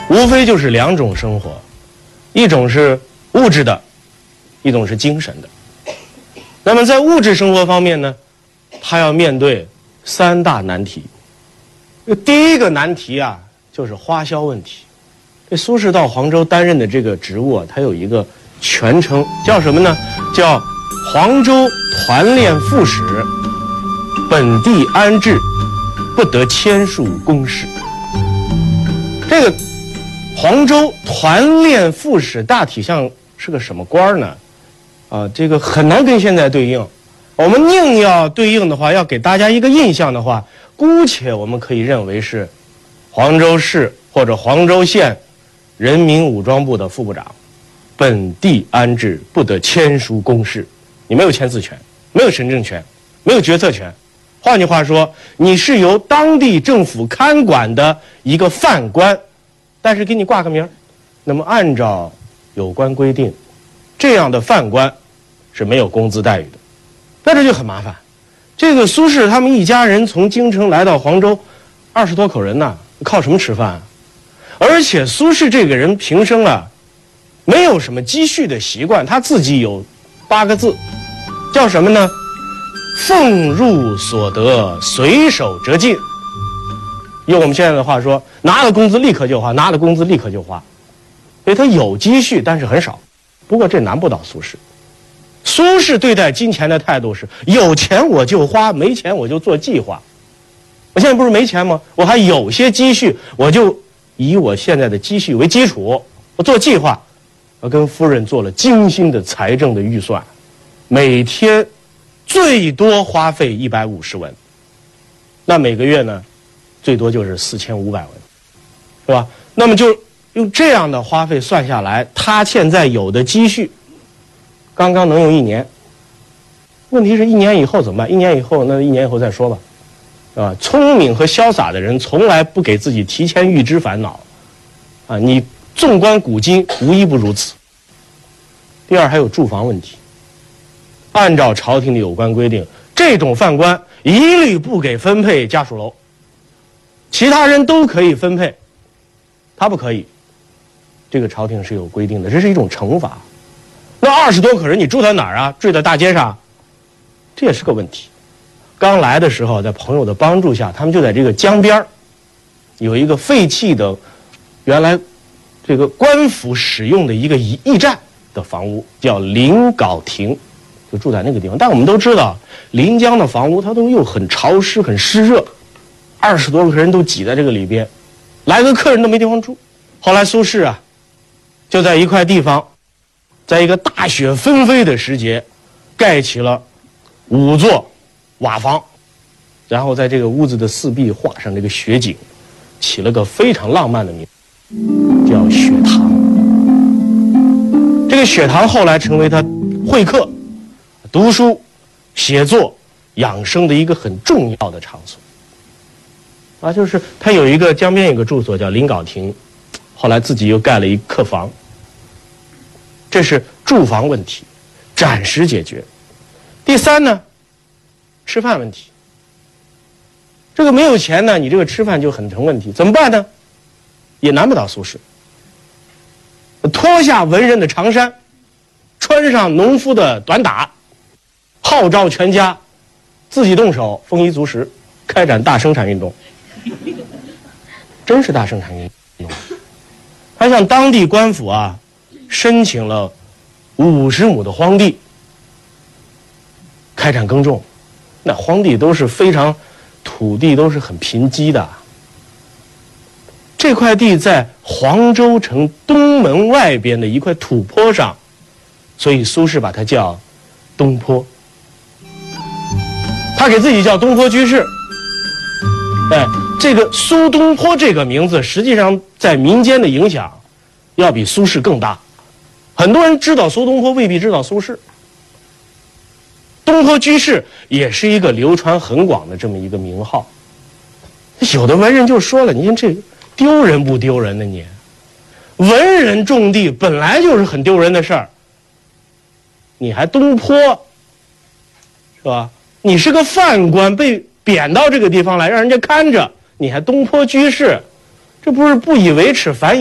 无非就是两种生活，一种是物质的，一种是精神的。那么在物质生活方面呢，他要面对三大难题。第一个难题啊，就是花销问题。这苏轼到黄州担任的这个职务啊，他有一个全称，叫什么呢？叫黄州团练副使，本地安置，不得签署公事。这个黄州团练副使大体上是个什么官呢？这个很难跟现在对应。我们硬要对应的话，要给大家一个印象的话，姑且我们可以认为是黄州市或者黄州县人民武装部的副部长，本地安置，不得签署公事。你没有签字权，没有行政权，没有决策权。换句话说，你是由当地政府看管的一个犯官，但是给你挂个名儿。那么按照有关规定，这样的犯官是没有工资待遇的。那这就很麻烦。这个苏轼他们一家人从京城来到黄州，20多口人呢，靠什么吃饭啊？而且苏轼这个人平生啊，没有什么积蓄的习惯，他自己有8个字，叫什么呢？俸入所得，随手折尽。用我们现在的话说，拿了工资立刻就花，拿了工资立刻就花。所以他有积蓄，但是很少。不过这难不倒苏轼。苏轼对待金钱的态度是：有钱我就花，没钱我就做计划。我现在不是没钱吗？我还有些积蓄，我就以我现在的积蓄为基础，我做计划。我跟夫人做了精心的财政的预算，每天最多花费150文，那每个月呢，最多就是4500文，是吧？那么就用这样的花费算下来，他现在有的积蓄刚刚能用1年。问题是1年以后怎么办？1年以后，那1年以后再说吧，啊，聪明和潇洒的人从来不给自己提前预知烦恼，啊，你纵观古今，无一不如此。第二，还有住房问题。按照朝廷的有关规定，这种犯官一律不给分配家属楼，其他人都可以分配，他不可以。这个朝廷是有规定的，这是一种惩罚。那20多口人，你住在哪儿啊？住在大街上，这也是个问题。刚来的时候，在朋友的帮助下，他们就在这个江边有一个废弃的，原来这个官府使用的一个驿站的房屋，叫临皋亭，就住在那个地方。但我们都知道，临江的房屋它都又很潮湿、很湿热，20多个人都挤在这个里边，来个客人都没地方住。后来苏轼啊，就在一块地方，在一个大雪纷飞的时节，盖起了5座瓦房，然后在这个屋子的四壁画上这个雪景，起了个非常浪漫的名字，叫雪堂。这个雪堂后来成为他会客、读书、写作、养生的一个很重要的场所。啊，就是他有一个江边有个住所叫临皋亭，后来自己又盖了一客房。这是住房问题，暂时解决。第三呢，吃饭问题。这个没有钱呢，你这个吃饭就很成问题，怎么办呢？也难不倒苏轼。脱下文人的长衫，穿上农夫的短打，号召全家自己动手，丰衣足食，开展大生产运动。真是大生产运动。他向当地官府啊申请了50亩的荒地，开展耕种。那荒地都是非常土地都是很贫瘠的。这块地在黄州城东门外边的一块土坡上，所以苏轼把它叫东坡。他给自己叫东坡居士。哎，这个苏东坡这个名字，实际上在民间的影响要比苏轼更大。很多人知道苏东坡，未必知道苏轼。东坡居士也是一个流传很广的这么一个名号。有的文人就说了，你看这丢人不丢人呢？你文人种地本来就是很丢人的事儿，你还东坡，是吧？你是个犯官，被贬到这个地方来，让人家看着，你还东坡居士，这不是不以为耻反以